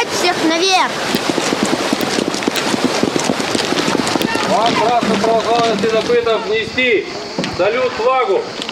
Поднять всех наверх! Вам красных православных следопытов внести салют, флагу!